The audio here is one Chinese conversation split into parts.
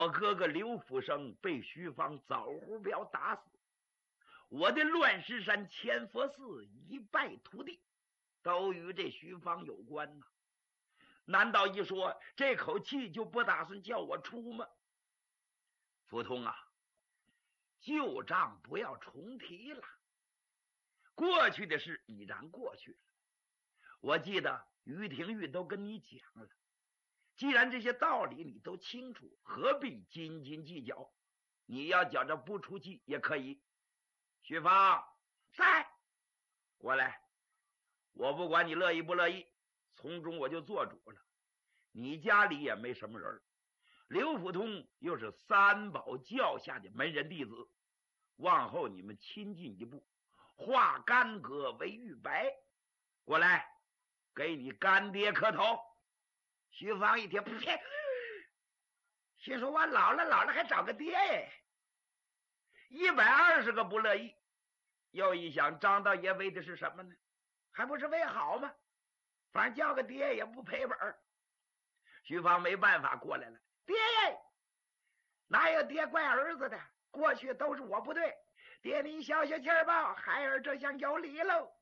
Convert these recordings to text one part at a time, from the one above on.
我哥哥刘福生被徐芳枣胡镖打死，我的乱石山千佛寺一败涂地，都与这徐芳有关呢。难道一说这口气就不打算叫我出吗？福通啊，旧账不要重提了，过去的事已然过去了。我记得于廷玉都跟你讲了，既然这些道理你都清楚，何必斤斤计较？你要觉着不出气也可以。徐芳，在，过来，我不管你乐意不乐意，从中我就做主了。你家里也没什么人，刘福通又是三宝教下的门人弟子，往后你们亲近一步，化干戈为玉帛。过来，给你干爹磕头。徐芳一听，呸！心说我老了还找个爹耶！120个不乐意。又一想，张道爷为的是什么呢？还不是为好吗？反正叫个爹也不赔本。徐芳没办法过来了，爹耶，哪有爹怪儿子的？过去都是我不对，爹你消消气儿吧，孩儿这下有理喽。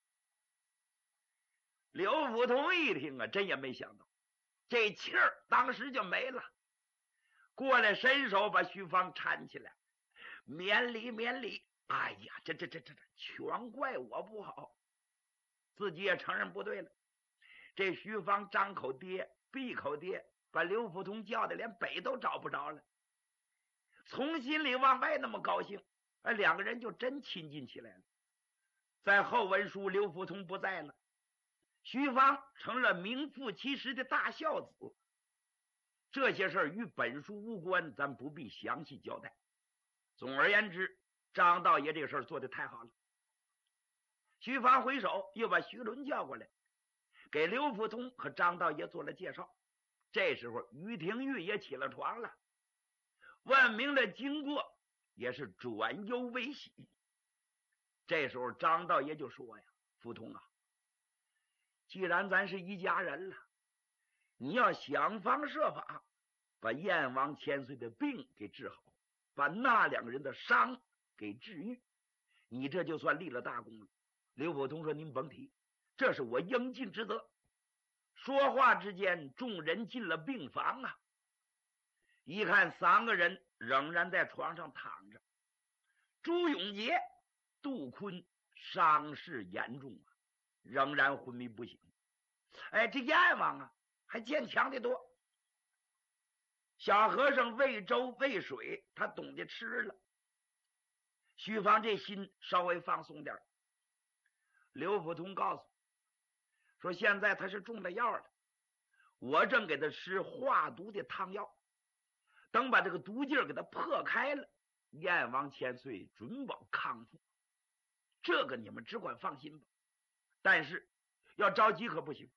刘福通一听啊，真也没想到，这气儿当时就没了，过来伸手把徐芳搀起来，免礼免礼。哎呀，这全怪我不好，自己也承认不对了。这徐芳张口爹闭口爹，把刘福通叫的连北都找不着了，从心里往外那么高兴，两个人就真亲近起来了。在后文书刘福通不在了，徐芳成了名副其实的大孝子。这些事儿与本书无关，咱不必详细交代。总而言之，张道爷这个事儿做得太好了。徐芳回首又把徐伦叫过来，给刘福通和张道爷做了介绍。这时候于廷玉也起了床了，问明了经过，也是转忧为喜。这时候张道爷就说呀，福通啊，既然咱是一家人了，你要想方设法把燕王千岁的病给治好，把那两个人的伤给治愈，你这就算立了大功了。刘福通说，您甭提，这是我应尽之责。说话之间，众人进了病房啊，一看三个人仍然在床上躺着，朱永杰、杜坤伤势严重啊，仍然昏迷不醒。这燕王啊还坚强的多。小和尚喂粥喂水，他懂得吃了。徐芳这心稍微放松点。刘福通告诉说，现在他是中了药了，我正给他吃化毒的汤药，等把这个毒劲儿给他破开了，燕王千岁准保康复，这个你们只管放心吧。但是要着急可不行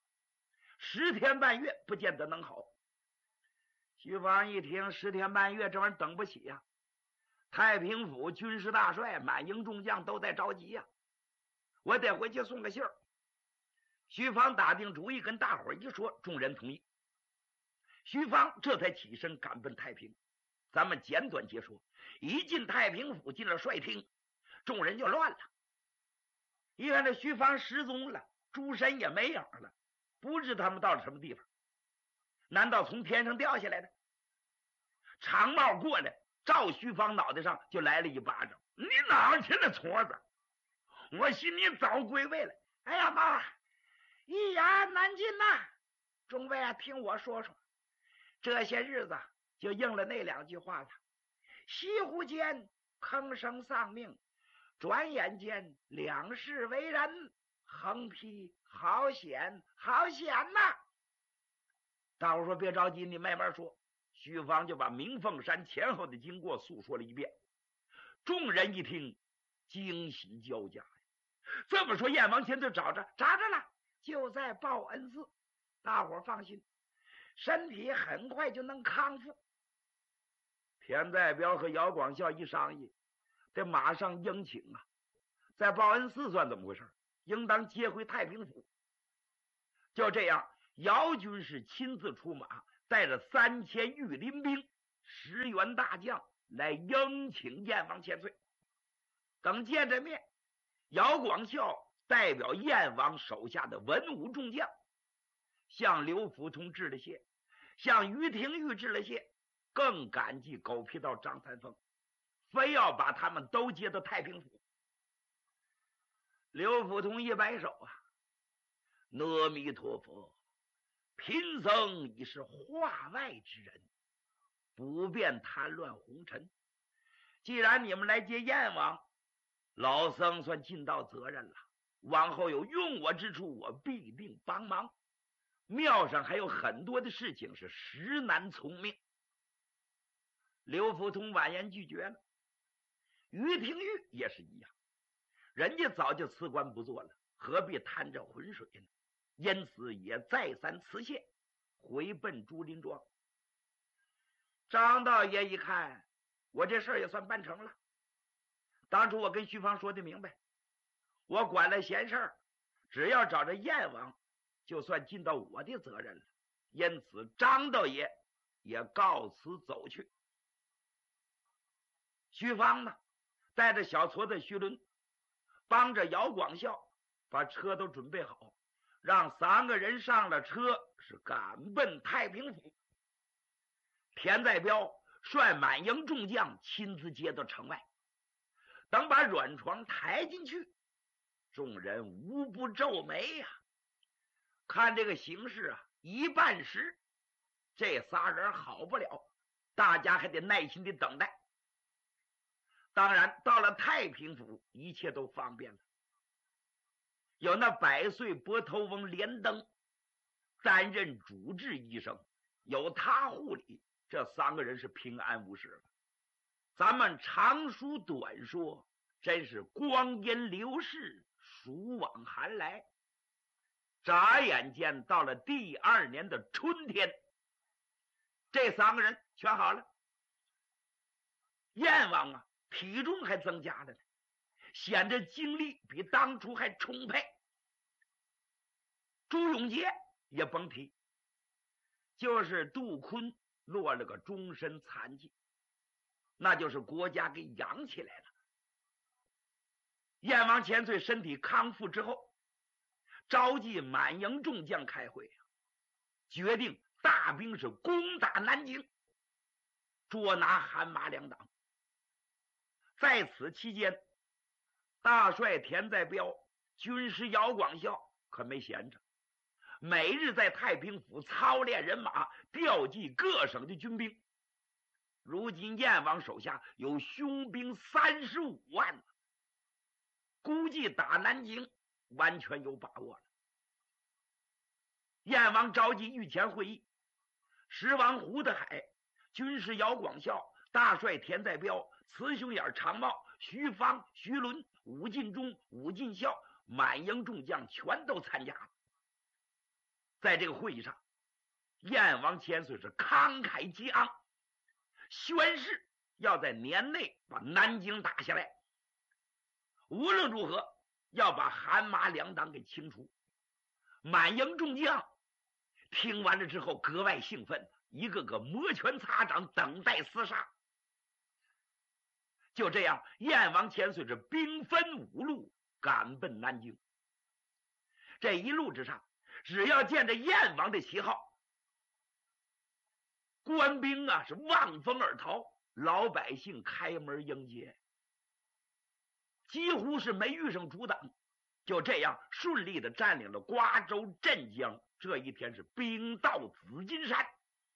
，10天半月不见得能好。徐芳一听10天半月，这玩意儿等不起呀。太平府军师大帅满营众将都在着急呀，我得回去送个信儿。徐芳打定主意跟大伙儿一说，众人同意。徐芳这才起身赶奔太平。咱们简短截说，一进太平府，进了帅厅，众人就乱了。一看这徐芳失踪了，诸神也没影了，不知他们到了什么地方。难道从天上掉下来的？长帽过来，照徐芳脑袋上就来了一巴掌。你哪去了矬子？我信你早归位了。哎呀妈，一言难尽呐！众位啊，听我说说，这些日子就应了那2句话了。西湖间坑生丧命，转眼间2世为人，横批好险好险呐！大伙说别着急，你慢慢说。徐芳就把明凤山前后的经过诉说了一遍。众人一听，惊喜交加。这么说，燕王千岁找着了，就在报恩寺。大伙放心，身体很快就能康复。田代表和姚广孝一商议，得马上迎请啊。在报恩寺算怎么回事？应当接回太平府。就这样，姚军是亲自出马，带着3000御林兵 10员大将来迎请燕王千岁。等见着面，姚广孝代表燕王手下的文武众将，向刘福通致了谢，向于廷玉致了谢，更感激狗皮道张三丰，非要把他们都接到太平府。刘福通一摆手啊，阿弥陀佛，贫僧已是化外之人，不便贪乱红尘。既然你们来接燕王，老僧算尽到责任了，往后有用我之处，我必定帮忙。庙上还有很多的事情是实难从命。刘福通婉言拒绝了。于廷玉也是一样，人家早就辞官不做了，何必贪这浑水呢？因此也再三辞谢，回奔竹林庄。张道爷一看，我这事儿也算办成了。当初我跟徐芳说的明白，我管了闲事儿，只要找着燕王，就算尽到我的责任了。因此张道爷也告辞走去。徐芳呢，带着小矬子徐伦，帮着姚广孝把车都准备好，让3个人上了车，是赶奔太平府。田在彪率满营众将亲自接到城外，等把软床抬进去，众人无不皱眉呀。看这个形势啊，一半时这仨人好不了，大家还得耐心的等待。当然到了太平府，一切都方便了，有那100岁拨头翁连登担任主治医生，有他护理，这3个人是平安无事了。咱们长书短说，真是光阴流逝，暑往寒来。眨眼间到了第2年的春天，这3个人全好了。燕王啊，体重还增加了呢，显得精力比当初还充沛。朱永杰也甭提，就是杜坤落了个终身残疾，那就是国家给养起来了。燕王千岁身体康复之后，召集满营众将开会，决定大兵是攻打南京，捉拿韩马2党。在此期间，大帅田在彪、军师姚广孝可没闲着，每日在太平府操练人马，调集各省的军兵。如今燕王手下有凶兵35万，估计打南京完全有把握了。燕王召集御前会议，十王胡德海、军师姚广孝、大帅田在彪、雌雄眼长茂、徐芳、徐伦、武进忠、武进孝，满营众将全都参加了。在这个会议上，燕王千岁是慷慨激昂，宣誓要在年内把南京打下来，无论如何要把韩马2党给清除。满营众将听完了之后格外兴奋，一个个摩拳擦掌，等待厮杀。就这样，燕王千岁是兵分5路赶奔南京。这一路之上，只要见着燕王的旗号，官兵啊是望风而逃，老百姓开门迎接，几乎是没遇上阻挡。就这样顺利的占领了瓜州、镇江。这一天是兵到紫金山，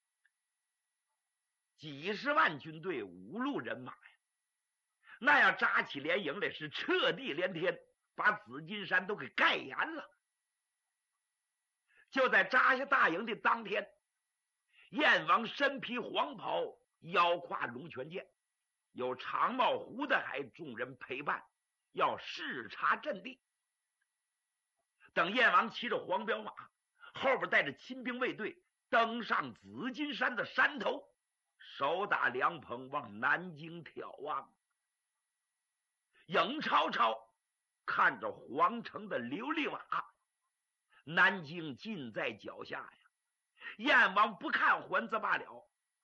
几十万军队5路人马呀，那样扎起连营来是彻地连天，把紫金山都给盖严了。就在扎下大营的当天，燕王身披黄袍，腰挎龙泉剑，有长茂、胡德海众人陪伴，要视察阵地。等燕王骑着黄骠马，后边带着亲兵卫队登上紫金山的山头，手打凉棚往南京眺望。影超超看着皇城的琉璃瓦，南京近在脚下呀。燕王不看还则罢了，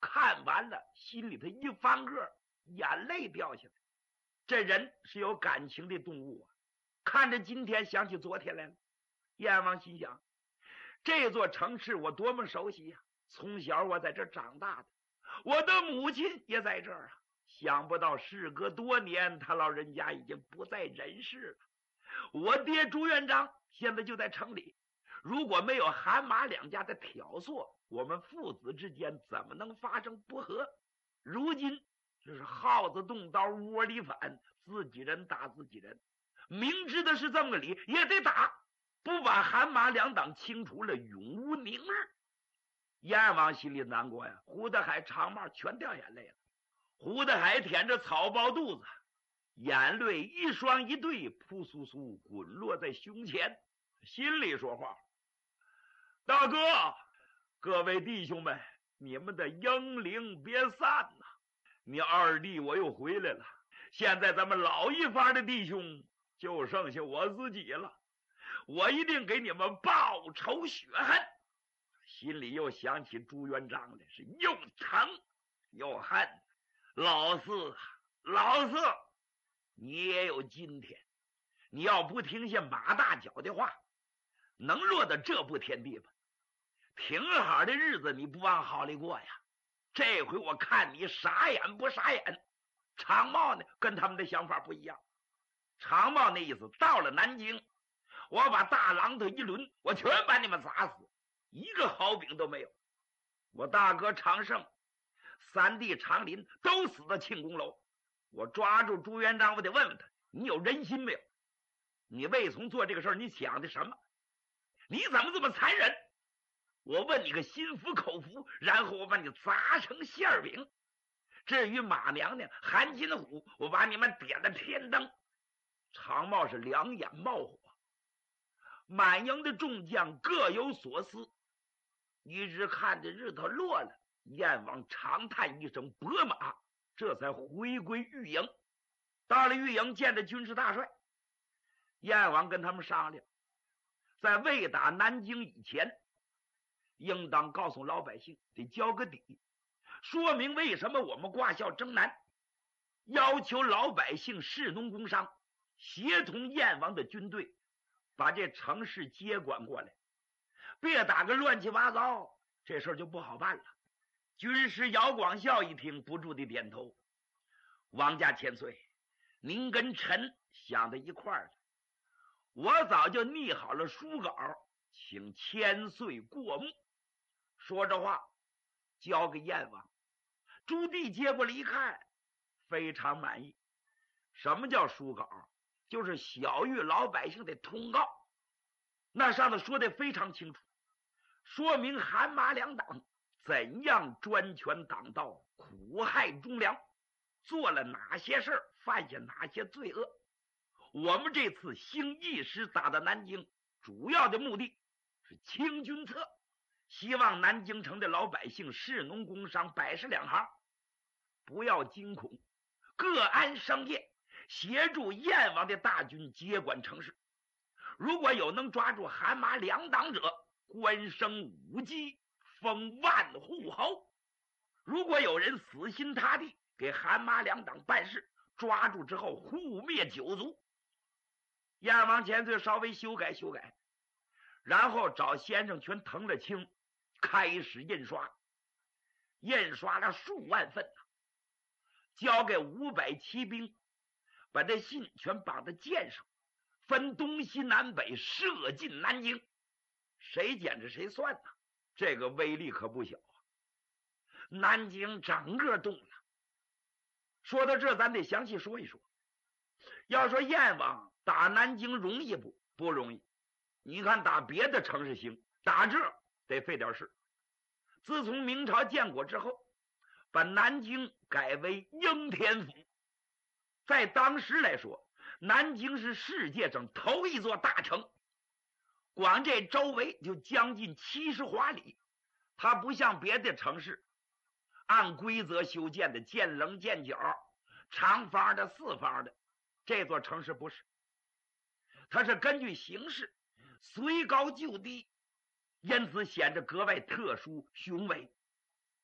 看完了，心里头一翻个，眼泪掉下来。这人是有感情的动物啊，看着今天想起昨天来了。燕王心想，这座城市我多么熟悉呀，从小我在这长大的，我的母亲也在这儿啊。想不到事隔多年，他老人家已经不在人世了。我爹朱元璋现在就在城里，如果没有韩马两家的挑唆，我们父子之间怎么能发生不和？如今这是耗子动刀，窝里反，自己人打自己人，明知的是这么个理，也得打，不把韩马两党清除了，永无宁日。燕王心里难过呀，胡德海、长帽全掉眼泪了。胡德海舔着草包肚子，眼泪一双一对，扑簌簌滚落在胸前，心里说话：大哥，各位弟兄们，你们的英灵别散呐！你二弟我又回来了，现在咱们老一方的弟兄就剩下我自己了，我一定给你们报仇雪恨。心里又想起朱元璋来，是又疼又恨。老四，老四，你也有今天，你要不听下马大脚的话，能落到这步田地吗？挺好的日子你不往好里过呀，这回我看你傻眼不傻眼。长茂呢，跟他们的想法不一样。长茂那意思，到了南京，我把大榔头一抡，我全把你们砸死，一个好饼都没有。我大哥长胜，三弟长林都死在庆功楼，我抓住朱元璋，我得问问他，你有人心没有？你未从做这个事儿，你想的什么？你怎么这么残忍？我问你个心服口服，然后我把你砸成馅饼。至于马娘娘、韩金虎，我把你们点了天灯。长茂是两眼冒火，满营的众将各有所思，一直看着日头落了，燕王长叹一声，拨马，这才回归御营。到了御营，见着军事大帅，燕王跟他们商量，在未打南京以前，应当告诉老百姓，得交个底，说明为什么我们挂孝征南，要求老百姓士农工商协同燕王的军队，把这城市接管过来，别打个乱七八糟，这事儿就不好办了。军师姚广孝一听，不住地点头。王家千岁，您跟臣想在一块儿了，我早就拟好了书稿，请千岁过目。说着话交给燕王，朱棣接过来一看，非常满意。什么叫书稿？就是小谕老百姓的通告，那上头说的非常清楚，说明韩马两党怎样专权党道，苦害忠良，做了哪些事儿，犯下哪些罪恶。我们这次兴义师打到南京，主要的目的是清君侧，希望南京城的老百姓士农工商百事两行不要惊恐，各安生业，协助燕王的大军接管城市。如果有能抓住韩马两党者，官升5级，封万户侯；如果有人死心塌地给韩马两党办事，抓住之后护灭九族。燕王千岁稍微修改修改，然后找先生全腾了清，开始印刷，印刷了数万份，交给500骑兵，把这信全绑在箭上，分东西南北射进南京。谁捡着谁算呢？这个威力可不小啊！南京整个动了。说到这，咱得详细说一说。要说燕王打南京容易不容易？你看打别的城市行，打这得费点事。自从明朝建国之后，把南京改为应天府，在当时来说，南京是世界上头一座大城，光这周围就将近70华里。它不像别的城市按规则修建的，见棱见角，长方的四方的，这座城市不是，它是根据形势随高就低，因此显得格外特殊雄伟。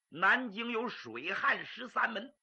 南京有水旱13门，